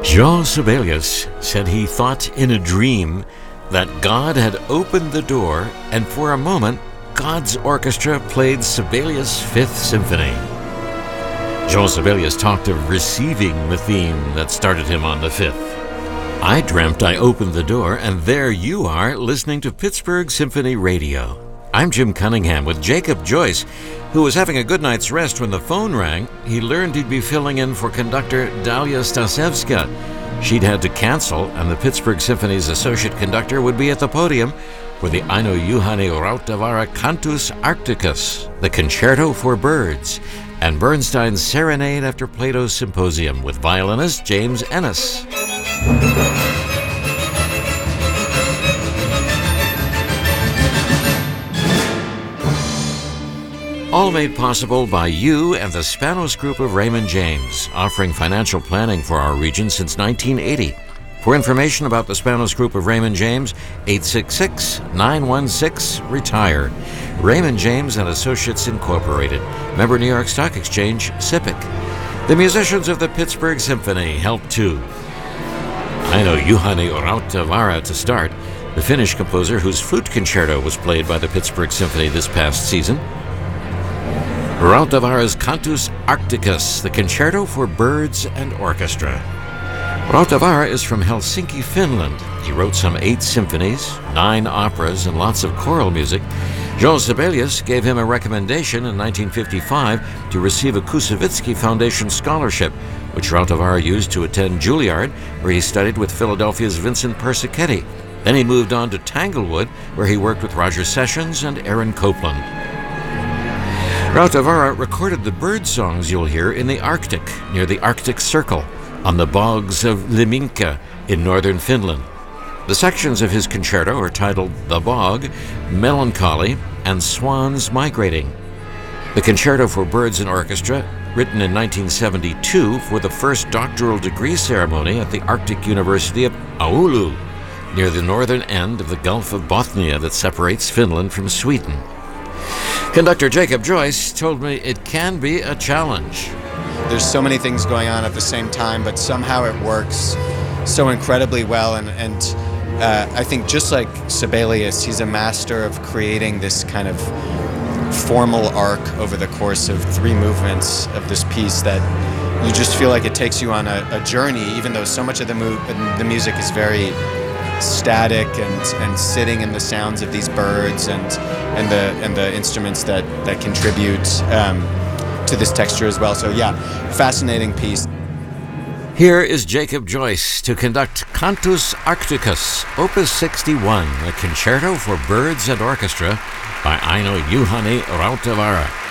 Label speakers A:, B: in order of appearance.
A: Jean Sibelius said he thought in a dream that God had opened the door, and for a moment, God's orchestra played Sibelius' Fifth Symphony. Jean Sibelius talked of receiving the theme that started him on the Fifth. I dreamt I opened the door, and there you are, listening to Pittsburgh Symphony Radio. I'm Jim Cunningham with Jacob Joyce, who was having a good night's rest when the phone rang. He learned he'd be filling in for conductor Dalia Stasevska. She'd had to cancel, and the Pittsburgh Symphony's associate conductor would be at the podium for the Aino Juhani Rautavaara Cantus Arcticus, the Concerto for Birds, and Bernstein's Serenade after Plato's Symposium with violinist James Ennis. All made possible by you and the Spanos Group of Raymond James, offering financial planning for our region since 1980. For information about the Spanos Group of Raymond James, 866-916-RETIRE. Raymond James and Associates Incorporated, member New York Stock Exchange, SIPC. The musicians of the Pittsburgh Symphony help too. Aino Juhani Rautavaara to start, the Finnish composer whose flute concerto was played by the Pittsburgh Symphony this past season. Rautavaara's Cantus Arcticus, the Concerto for Birds and Orchestra. Rautavaara is from Helsinki, Finland. He wrote some 8 symphonies, 9 operas, and lots of choral music. Jean Sibelius gave him a recommendation in 1955 to receive a Kusevitsky Foundation scholarship, which Rautavaara used to attend Juilliard, where he studied with Philadelphia's Vincent Persichetti. Then he moved on to Tanglewood, where he worked with Roger Sessions and Aaron Copland. Rautavaara recorded the bird songs you'll hear in the Arctic, near the Arctic Circle, on the bogs of Liminka in northern Finland. The sections of his concerto are titled The Bog, Melancholy, and Swans Migrating. The Concerto for Birds and Orchestra, written in 1972 for the first doctoral degree ceremony at the Arctic University of Oulu, near the northern end of the Gulf of Bothnia that separates Finland from Sweden. Conductor Jacob Joyce told me it can be a challenge.
B: There's so many things going on at the same time, but somehow it works so incredibly well. And I think just like Sibelius, he's a master of creating this kind of formal arc over the course of 3 movements of this piece that you just feel like it takes you on a journey, even though so much of the music is very static and sitting in the sounds of these birds and the instruments that contribute to this texture as well. So yeah, fascinating piece.
A: Here is Jacob Joyce to conduct Cantus Arcticus, Opus 61, a concerto for birds and orchestra by Aino Juhani Rautavaara.